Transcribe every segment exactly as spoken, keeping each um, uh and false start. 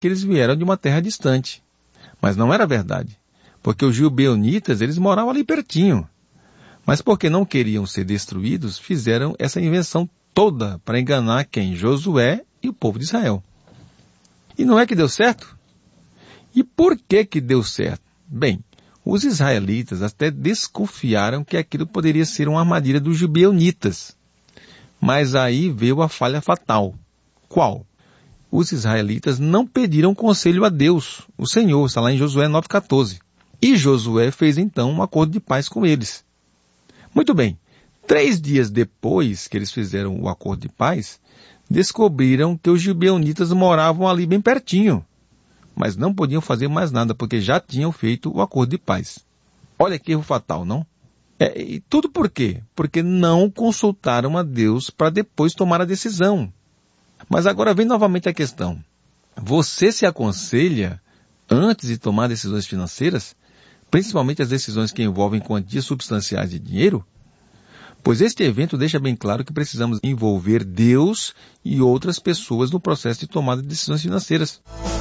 que eles vieram de uma terra distante. Mas não era verdade, porque os gibeonitas, eles moravam ali pertinho. Mas porque não queriam ser destruídos, fizeram essa invenção toda para enganar quem? Josué e o povo de Israel. E não é que deu certo? E por que que deu certo? Bem, os israelitas até desconfiaram que aquilo poderia ser uma armadilha dos gibeonitas. Mas aí veio a falha fatal. Qual? Os israelitas não pediram conselho a Deus, o Senhor, está lá em Josué nove, quatorze. E Josué fez então um acordo de paz com eles. Muito bem, três dias depois que eles fizeram o acordo de paz, descobriram que os gibeonitas moravam ali bem pertinho, mas não podiam fazer mais nada, porque já tinham feito o acordo de paz. Olha que erro fatal, não? É, e tudo por quê? Porque não consultaram a Deus para depois tomar a decisão. Mas agora vem novamente a questão. Você se aconselha antes de tomar decisões financeiras, principalmente as decisões que envolvem quantias substanciais de dinheiro? Pois este evento deixa bem claro que precisamos envolver Deus e outras pessoas no processo de tomada de decisões financeiras.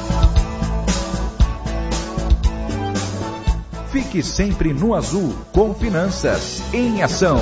Fique sempre no azul com Finanças em Ação.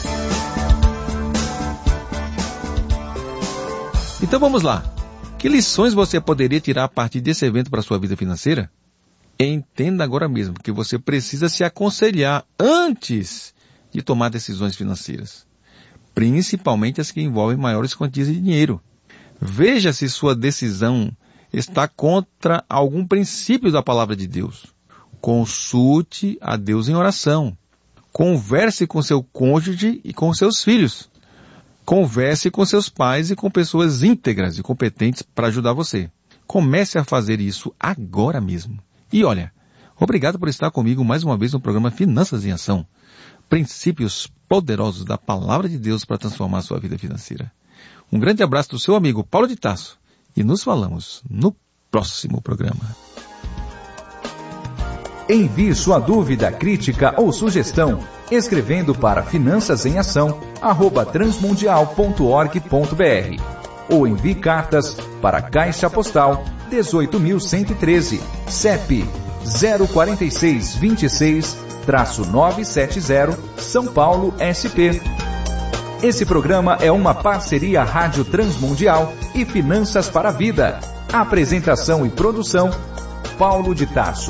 Então vamos lá. Que lições você poderia tirar a partir desse evento para a sua vida financeira? Entenda agora mesmo que você precisa se aconselhar antes de tomar decisões financeiras, principalmente as que envolvem maiores quantias de dinheiro. Veja se sua decisão está contra algum princípio da palavra de Deus. Consulte a Deus em oração. Converse com seu cônjuge e com seus filhos. Converse com seus pais e com pessoas íntegras e competentes para ajudar você. Comece a fazer isso agora mesmo. E olha, obrigado por estar comigo mais uma vez no programa Finanças em Ação. Princípios poderosos da Palavra de Deus para transformar a sua vida financeira. Um grande abraço do seu amigo Paulo de Tarso. E nos falamos no próximo programa. Envie sua dúvida, crítica ou sugestão escrevendo para finanças em ação arroba transmundial ponto org ponto br ou envie cartas para Caixa Postal dezoito mil cento e treze, C E P zero quatro seis dois seis novecentos e setenta, São Paulo, S P. Esse programa é uma parceria Rádio Transmundial e Finanças para a Vida. Apresentação e produção, Paulo de Tarso.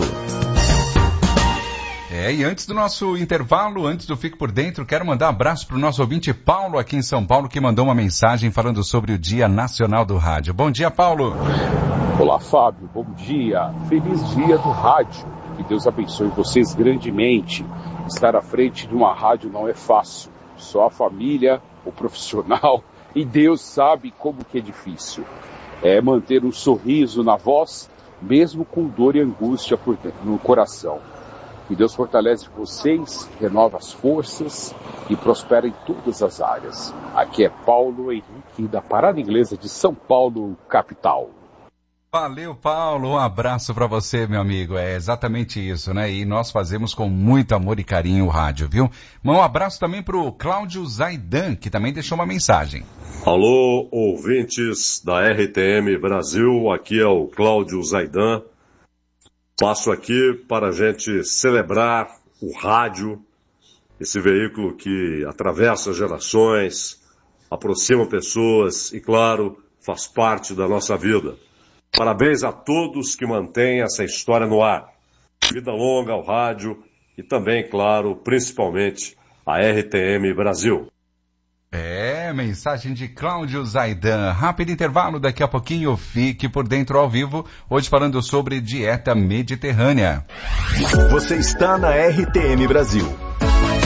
É, e antes do nosso intervalo, antes do Fique por Dentro, quero mandar um abraço para o nosso ouvinte Paulo aqui em São Paulo, que mandou uma mensagem falando sobre o Dia Nacional do Rádio. Bom dia, Paulo. Olá, Fábio. Bom dia. Feliz Dia do Rádio. Que Deus abençoe vocês grandemente. Estar à frente de uma rádio não é fácil. Só a família, o profissional e Deus sabe como que é difícil. É manter um sorriso na voz, mesmo com dor e angústia por dentro, no coração. Que Deus fortalece vocês, renova as forças e prospera em todas as áreas. Aqui é Paulo Henrique, da Parada Inglesa de São Paulo, capital. Valeu, Paulo. Um abraço para você, meu amigo. É exatamente isso, né? E nós fazemos com muito amor e carinho o rádio, viu? Um abraço também pro Cláudio Zaidan, que também deixou uma mensagem. Alô, ouvintes da R T M Brasil. Aqui é o Cláudio Zaidan. Passo aqui para a gente celebrar o rádio, esse veículo que atravessa gerações, aproxima pessoas e, claro, faz parte da nossa vida. Parabéns a todos que mantêm essa história no ar. Vida longa ao rádio e também, claro, principalmente a R T M Brasil. É, mensagem de Cláudio Zaidan. Rápido intervalo, daqui a pouquinho Fique por Dentro ao vivo, hoje falando sobre dieta mediterrânea. Você está na R T M Brasil,